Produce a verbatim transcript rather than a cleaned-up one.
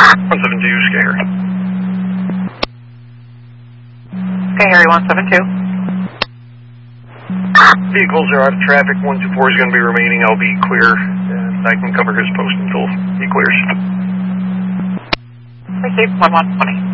one seven two, Sky Harry. Sky Harry one seven two. Vehicles are out of traffic. one two four is going to be remaining. I'll be clear, and I can cover his post until he clears. Received one one twenty.